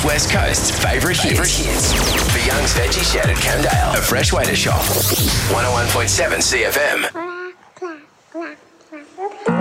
West Coast's favourite hits. For Young's Veggie Shed at Camdale. A fresh way to shop. 101.7 CFM.